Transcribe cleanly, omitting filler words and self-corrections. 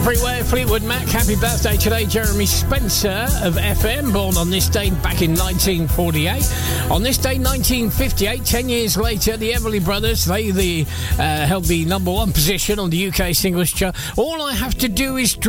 Everywhere, Fleetwood Mac, happy birthday today, Jeremy Spencer of FM, born on this day back in 1948. On this day, 1958, 10 years later, the Everly Brothers, they held the number one position on the UK singles chart. All I Have to Do Is